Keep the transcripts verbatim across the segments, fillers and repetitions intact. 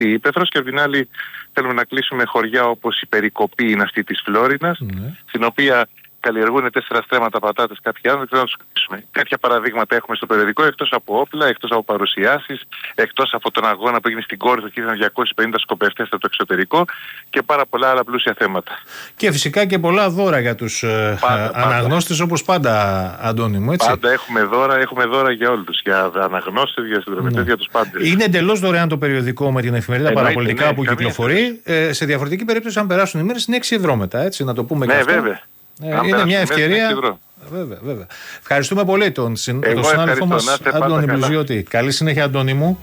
η Ήπεθρος, και από την άλλη θέλουμε να κλείσουμε χωριά όπως η Περικοπή είναι αυτή της Φλόρινας, mm. στην οποία καλλιεργούν τέσσερα στρέμματα πατάτες κάποιοι άνθρωποι, δεν θα τους κλείσουμε. Κάποια παραδείγματα έχουμε στο περιοδικό, εκτός από όπλα, εκτός από παρουσιάσεις, εκτός από τον αγώνα που έγινε στην Κόρινθο και ήρθαν διακόσιοι πενήντα σκοπευτές από το εξωτερικό και πάρα πολλά άλλα πλούσια θέματα. Και φυσικά και πολλά δώρα για τους πάντα, αναγνώστες, πάντα. Όπως πάντα, Αντώνη μου, έτσι. Πάντα έχουμε δώρα, έχουμε δώρα για όλους. Για αναγνώστες, για συνδρομητές, ναι. για τους πάντες. Είναι εντελώς δωρεάν το περιοδικό με την εφημερίδα ε, Παραπολιτικά ναι, που κυκλοφορεί. Ε, σε διαφορετική περίπτωση, αν περάσουν οι μέρες, είναι έξι ευρώ μετά, έτσι, να το πούμε ναι, και αυτό. Βέβαια. Ε, είναι μια ευκαιρία. Βέβαια, βέβαια. Ευχαριστούμε πολύ τον, συν... τον συνάδελφό μας Αντώνη Μπλουζιώτη. Καλή συνέχεια, Αντώνη μου.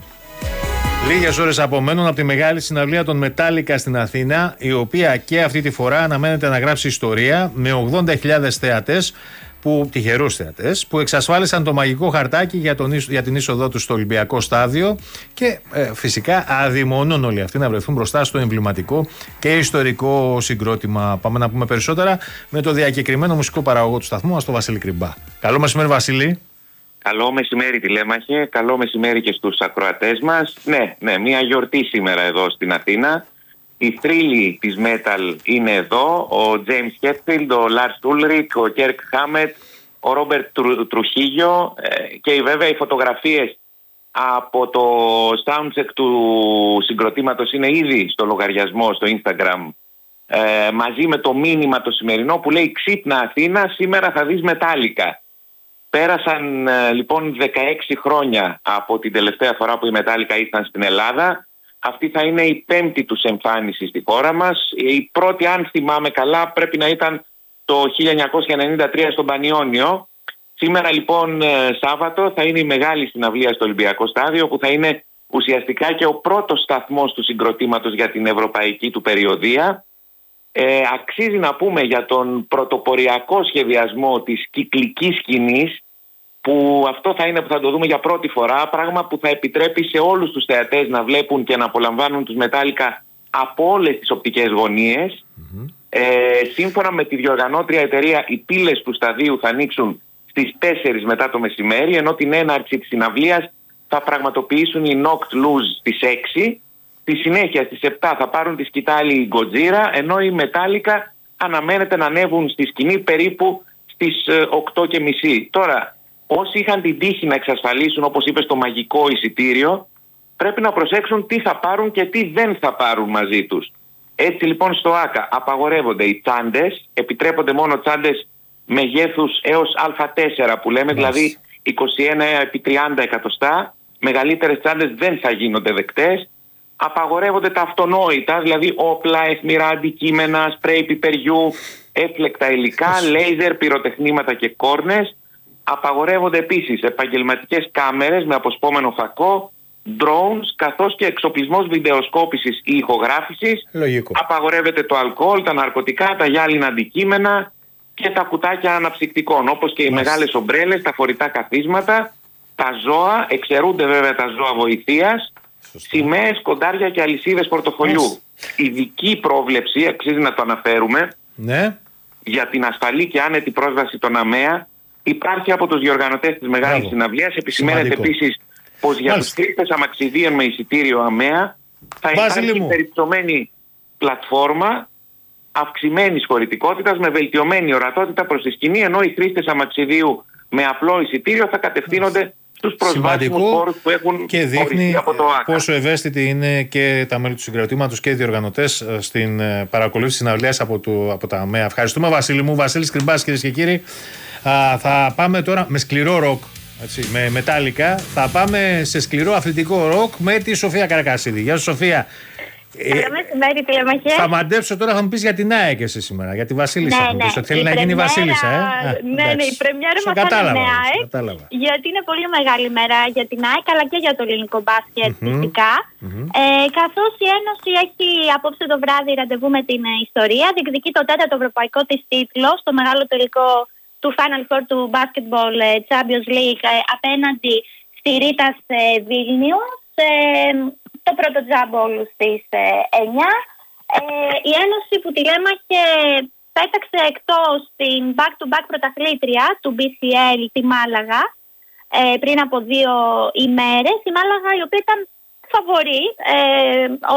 Λίγες ώρες απομένουν από τη μεγάλη συναυλία των Metallica στην Αθήνα, η οποία και αυτή τη φορά αναμένεται να γράψει ιστορία με ογδόντα χιλιάδες θεατές, που, τυχερούς θεατές, που εξασφάλισαν το μαγικό χαρτάκι για, τον, για την είσοδό τους στο Ολυμπιακό Στάδιο και ε, φυσικά αδειμονούν όλοι αυτοί να βρεθούν μπροστά στο εμβληματικό και ιστορικό συγκρότημα. Πάμε να πούμε περισσότερα με το διακεκριμένο μουσικό παραγωγό του σταθμού μας, τον Βασίλη Κρυμπά. Καλό μεσημέρι, Βασίλη. Καλό μεσημέρι, τηλέμαχε. Καλό μεσημέρι και στους ακροατές μας. Ναι, ναι, μια γιορτή σήμερα εδώ στην Αθήνα. Οι θρύλοι της Metal είναι εδώ, ο James Hetfield, ο Lars Ulrich, ο Kirk Hammett, ο Robert Trujillo και βέβαια οι φωτογραφίες από το soundcheck του συγκροτήματος είναι ήδη στο λογαριασμό στο Instagram, ε, μαζί με το μήνυμα το σημερινό που λέει «Ξύπνα Αθήνα, σήμερα θα δεις Metallica». Πέρασαν ε, λοιπόν δεκαέξι χρόνια από την τελευταία φορά που οι Metallica ήρθαν στην Ελλάδα. Αυτή θα είναι η πέμπτη τους εμφάνιση στη χώρα μας. Η πρώτη, αν θυμάμαι καλά, πρέπει να ήταν το χίλια εννιακόσια ενενήντα τρία στον Πανιόνιο. Σήμερα λοιπόν Σάββατο θα είναι η μεγάλη συναυλία στο Ολυμπιακό Στάδιο, που θα είναι ουσιαστικά και ο πρώτος σταθμός του συγκροτήματος για την ευρωπαϊκή του περιοδεία. Ε, αξίζει να πούμε για τον πρωτοποριακό σχεδιασμό της κυκλικής σκηνής, που αυτό θα είναι που θα το δούμε για πρώτη φορά, πράγμα που θα επιτρέπει σε όλους τους θεατές να βλέπουν και να απολαμβάνουν τους Metallica από όλες τις οπτικές γωνίες. Mm-hmm. Ε, σύμφωνα με τη διοργανώτρια εταιρεία, οι πύλες του σταδίου θα ανοίξουν στις τέσσερις μετά το μεσημέρι, ενώ την έναρξη της συναυλίας θα πραγματοποιήσουν οι Knocked Loose στις έξι. Στη συνέχεια στις επτά θα πάρουν τη σκητάλη η Gojira, ενώ οι Metallica αναμένεται να ανέβουν στη σκηνή περίπου στις οκτώ και μισή. Τώρα, όσοι είχαν την τύχη να εξασφαλίσουν, όπως είπες, το μαγικό εισιτήριο, πρέπει να προσέξουν τι θα πάρουν και τι δεν θα πάρουν μαζί τους. Έτσι λοιπόν στο ΆΚΑ απαγορεύονται οι τσάντες, επιτρέπονται μόνο τσάντες μεγέθους έως Α τέσσερα που λέμε, yes. δηλαδή είκοσι ένα επί τριάντα εκατοστά. Μεγαλύτερες τσάντες δεν θα γίνονται δεκτές. Απαγορεύονται τα αυτονόητα, δηλαδή όπλα, αιχμηρά αντικείμενα, σπρέι πιπεριού, έφλεκτα υλικά, yes. λέιζερ, πυροτεχνήματα και κόρνες. Απαγορεύονται επίσης επαγγελματικές κάμερες με αποσπόμενο φακό, drones, καθώς και εξοπλισμός βιντεοσκόπησης ή ηχογράφησης. Λογικό. Απαγορεύεται το αλκοόλ, τα ναρκωτικά, τα γυάλινα αντικείμενα και τα κουτάκια αναψυκτικών, όπως και οι Μάλιστα. μεγάλες ομπρέλες, τα φορητά καθίσματα, τα ζώα, εξαιρούνται βέβαια τα ζώα βοηθείας, σημαίες, κοντάρια και αλυσίδες πορτοφολιού. Μάλιστα. Ειδική πρόβλεψη, αξίζει να το αναφέρουμε, ναι. για την ασφαλή και άνετη πρόσβαση των ΑΜΕΑ υπάρχει από τους διοργανωτές της μεγάλης Μπράβο. συναυλίας. Επισημαίνεται επίσης πως για τους χρήστες αμαξιδίων με εισιτήριο ΑΜΕΑ θα υπάρχει περιπτωμένη πλατφόρμα αυξημένης χωρητικότητας με βελτιωμένη ορατότητα προς τη σκηνή, ενώ οι χρήστες αμαξιδίου με απλό εισιτήριο θα κατευθύνονται στους προσβάσιμους χώρους που έχουν και δείχνει από το ΆΚΑ. Πόσο ευαίσθητοι είναι και τα μέλη του συγκροτήματος και οι διοργανωτές στην παρακολούθηση συναυλίας από, από τα ΑΜΕΑ. Ευχαριστούμε, Βασίλη μου. Βασίλης Κρυμπάς, κυρίες και κύριοι. Α, θα πάμε τώρα με σκληρό ροκ, έτσι, με Metallica. Θα πάμε σε σκληρό αθλητικό ροκ με τη Σοφία Καρακασίδη. Γεια σου, Σοφία. Καλό μεσημέρι, τηλεμαχέ. Θα μαντέψω τώρα, θα μου πεις για την ΑΕΚ εσύ σήμερα, για τη Βασίλισσα. Ναι, ναι. Ότι θέλει να γίνει Βασίλισσα, ε. Ναι, ναι, η πρεμιέρα μας είναι με ΑΕΚ. Κατάλαβα. Γιατί είναι πολύ μεγάλη μέρα για την ΑΕΚ, αλλά και για το ελληνικό μπάσκετ mm-hmm. φυσικά. Mm-hmm. Ε, καθώς η Ένωση έχει απόψε το βράδυ ραντεβού με την ιστορία, διεκδικεί το τέταρτο ευρωπαϊκό της τίτλο στο μεγάλο τελικό του Final Four του Basketball Champions League απέναντι στη Ρίτας Βίλνιους. Το πρώτο τζάμπ όλους στις εννιά. Ε, η Ένωση που τη λέμε και πέταξε εκτός την back-to-back πρωταθλήτρια του μπι σι ελ, τη Μάλαγα, ε, πριν από δύο ημέρες. Η Μάλαγα, η οποία ήταν φαβορί. Ε,